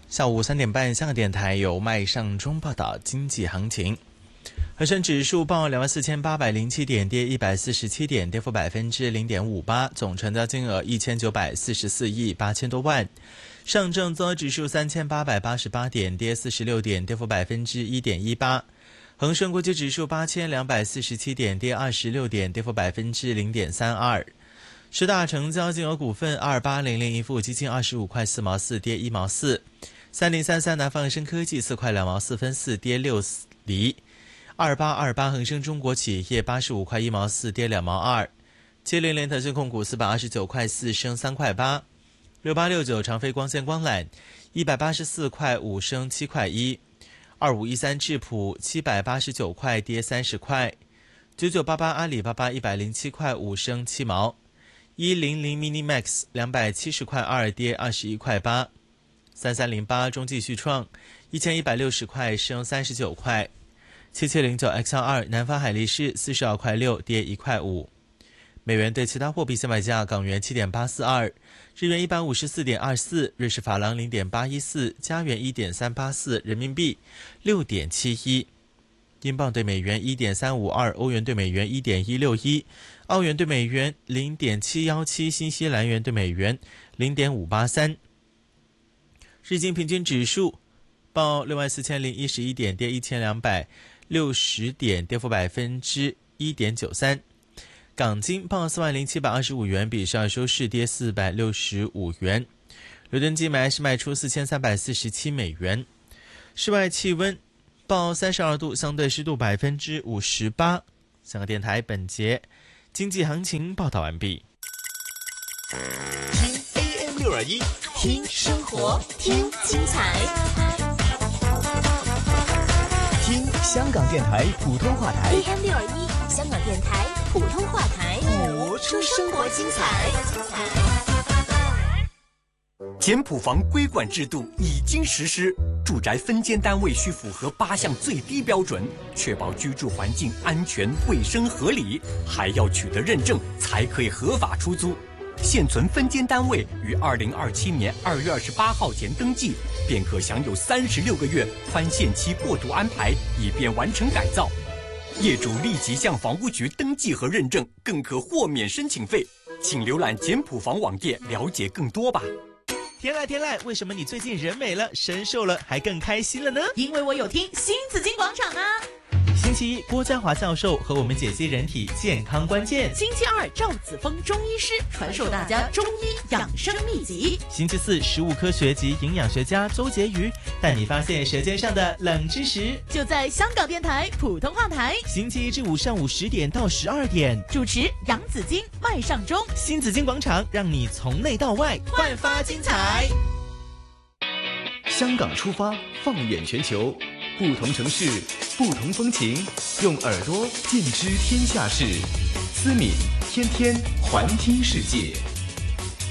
下午3点半，香港电台由麦尚中报道经济行情。恒生指数报24,807点，跌147点，跌幅0.58%，总成交金额1944亿8千多万。上证综合指数3888点，跌46点，跌幅1.18%。恒生国际指数8247点，跌26点，跌幅0.32%。十大成交金额股份：2800盈富基金25块4毛4，跌1毛4。3033南方恒生科技4块2毛4分4，跌6厘。2828恒生中国企业85块1毛4，跌2毛2。700腾讯控股429块4，升3块8。6869长飞光纤光缆184块5，升7块1。2513智普789块，跌30块。9988阿里巴巴107块5，升7毛。100 Minimax 270块2，跌21块8。3308中继续创1160块，升39块。7709 XL2 南方海力士42块6，跌1块5。美元对其他货币现买价：港元7.842，日元154.24，瑞士法郎0.814，加元1.384，人民币6.71，英镑对美元1.352，欧元对美元1.161，澳元对美元0.717，新西兰元对美元0.583。日经平均指数报64,011点，跌1260点，跌幅1.93%。港金报40,725元，比上收市跌465元。伦敦金买是卖出4347美元。室外气温报32度，相对湿度58%。香港电台本节经济行情报道完毕。 听 AM621，听生活，听精彩，听香港电台普通话台。 AM621，香港电台普通话台， 活出生活精彩。 简谱房规管制度已经实施，住宅分间单位需符合8项最低标准，确保居住环境安全、卫生、合理，还要取得认证才可以合法出租。现存分间单位于2027年2月28号前登记，便可享有36个月宽限期过渡安排，以便完成改造。业主立即向房屋局登记和认证，更可豁免申请费。请浏览简谱房网页了解更多吧。 天籁，为什么你最近人美了，神瘦了，还更开心了呢？ 因为我有听新紫金广场啊。 星期一，郭家华教授和我们解析人体健康关键。 星期二，赵子峰中医师传授大家中医养生秘籍。 星期四，食物科学及营养学家周婕妤带你发现舌尖上的冷知识， 就在香港电台普通话台。 星期一至五上午10点到12点， 主持杨紫金、麦尚中。 新紫金广场，让你从内到外焕发精彩。 香港出发，放眼全球，不同城市，不同风情，用耳朵见知天下事。思敏天天环听世界。